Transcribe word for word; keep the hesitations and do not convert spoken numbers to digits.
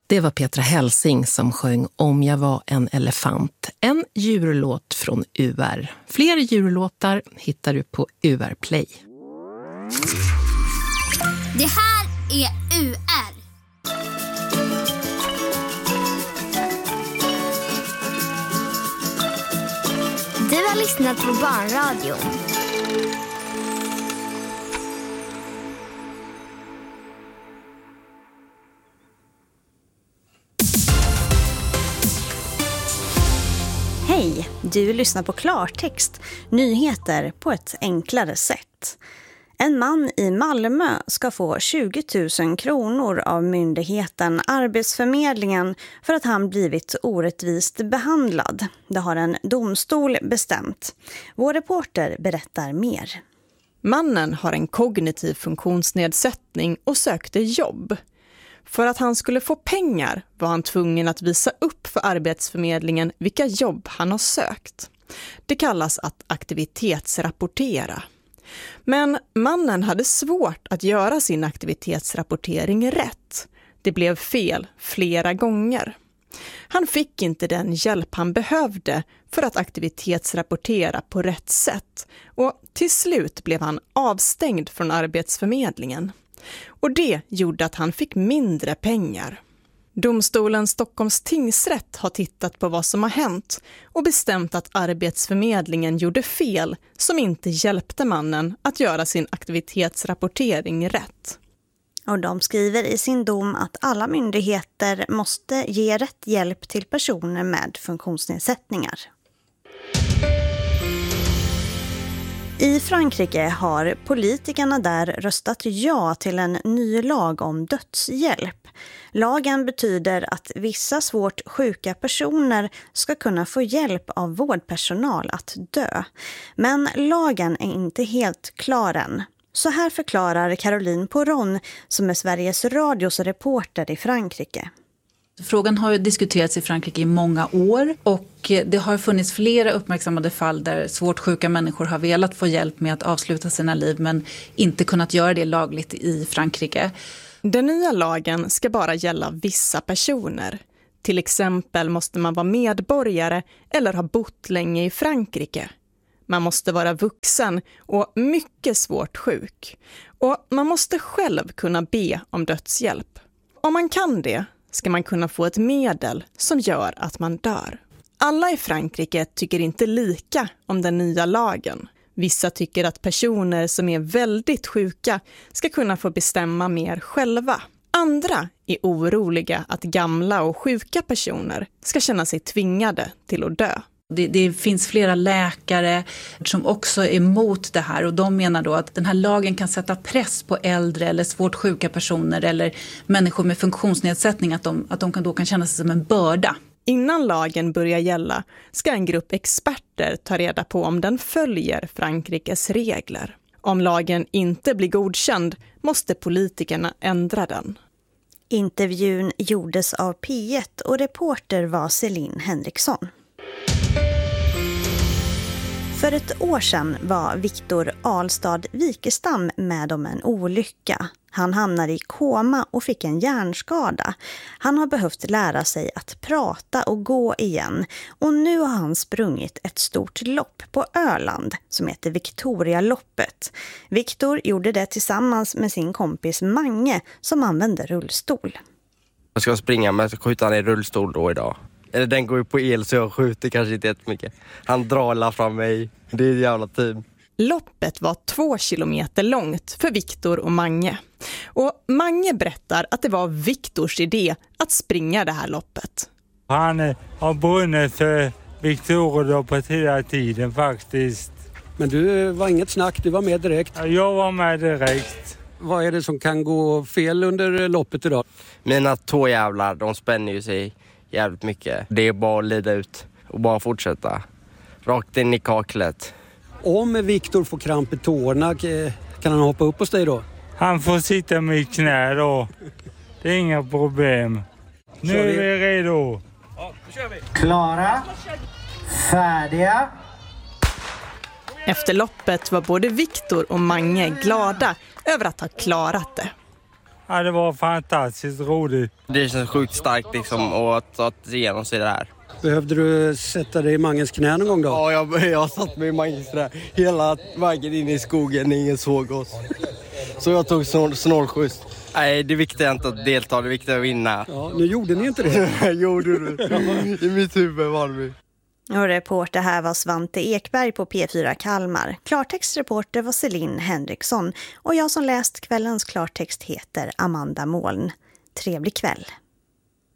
Det var Petra Helsing som sjöng Om jag var en elefant, en djurlåt från U R. Fler djurlåtar hittar du på U R Play. Det här är U R. Du har lyssnat på Barnradion. Hej, du lyssnar på klartext, nyheter på ett enklare sätt. En man i Malmö ska få tjugo tusen kronor av myndigheten Arbetsförmedlingen för att han blivit orättvist behandlad. Det har en domstol bestämt. Vår reporter berättar mer. Mannen har en kognitiv funktionsnedsättning och sökte jobb. För att han skulle få pengar var han tvungen att visa upp för Arbetsförmedlingen vilka jobb han har sökt. Det kallas att aktivitetsrapportera. Men mannen hade svårt att göra sin aktivitetsrapportering rätt. Det blev fel flera gånger. Han fick inte den hjälp han behövde för att aktivitetsrapportera på rätt sätt. Och till slut blev han avstängd från Arbetsförmedlingen. Och det gjorde att han fick mindre pengar. Domstolen Stockholms tingsrätt har tittat på vad som har hänt och bestämt att Arbetsförmedlingen gjorde fel som inte hjälpte mannen att göra sin aktivitetsrapportering rätt. Och de skriver i sin dom att alla myndigheter måste ge rätt hjälp till personer med funktionsnedsättningar. I Frankrike har politikerna där röstat ja till en ny lag om dödshjälp. Lagen betyder att vissa svårt sjuka personer ska kunna få hjälp av vårdpersonal att dö. Men lagen är inte helt klar än. Så här förklarar Caroline Poron som är Sveriges Radios reporter i Frankrike. Frågan har ju diskuterats i Frankrike i många år och det har funnits flera uppmärksammade fall där svårt sjuka människor har velat få hjälp med att avsluta sina liv men inte kunnat göra det lagligt i Frankrike. Den nya lagen ska bara gälla vissa personer. Till exempel måste man vara medborgare eller ha bott länge i Frankrike. Man måste vara vuxen och mycket svårt sjuk. Och man måste själv kunna be om dödshjälp. Om man kan det ska man kunna få ett medel som gör att man dör. Alla i Frankrike tycker inte lika om den nya lagen. Vissa tycker att personer som är väldigt sjuka ska kunna få bestämma mer själva. Andra är oroliga att gamla och sjuka personer ska känna sig tvingade till att dö. Det, det finns flera läkare som också är emot det här och de menar då att den här lagen kan sätta press på äldre eller svårt sjuka personer eller människor med funktionsnedsättning att de, att de kan, då kan känna sig som en börda. Innan lagen börjar gälla ska en grupp experter ta reda på om den följer Frankrikes regler. Om lagen inte blir godkänd måste politikerna ändra den. Intervjun gjordes av P ett och reporter var Celine Henriksson. För ett år sedan var Viktor Ahlstad Wikestam med om en olycka. Han hamnade i koma och fick en hjärnskada. Han har behövt lära sig att prata och gå igen. Och nu har han sprungit ett stort lopp på Öland som heter Victorialoppet. Viktor gjorde det tillsammans med sin kompis Mange som använde rullstol. Jag ska springa med skjuta ner rullstol då idag. Eller den går ju på el så jag skjuter kanske inte jättemycket. Han drar fram mig. Det är ett jävla team. Loppet var två kilometer långt för Viktor och Mange. Och Mange berättar att det var Viktors idé att springa det här loppet. Han har brunnit för Victorialoppet hela tiden faktiskt. Men du var inget snack, du var med direkt. Jag var med direkt. Vad är det som kan gå fel under loppet idag? Mina tåjävlar, de spänner ju sig jävligt mycket. Det är bara att lida ut och bara fortsätta. Rakt in i kaklet. Om Viktor får kramp i tårna, kan han hoppa upp hos dig då? Han får sitta med i knä då. Det är inga problem. Nu är vi redo. Ja, nu kör vi. Klara. Färdiga. Efter loppet var både Viktor och Mange glada över att ha klarat det. Ja, det var fantastiskt roligt. Det känns sjukt starkt liksom att ta sig igenom sig det här. Behövde du sätta dig i Mangens knä någon gång då? Ja, jag, jag satt mig i Mangens knä hela vägen in i skogen när ingen såg oss. Så jag tog snål, snålskjuts. Nej, det viktiga är inte att delta, det viktiga är att vinna. Ja, nu gjorde ni inte det. Gjorde du? I mitt huvud var vi. Och reporter här var Svante Ekberg på P fyra Kalmar. Klartextreporter var Celine Henriksson. Och jag som läst kvällens klartext heter Amanda Moln. Trevlig kväll.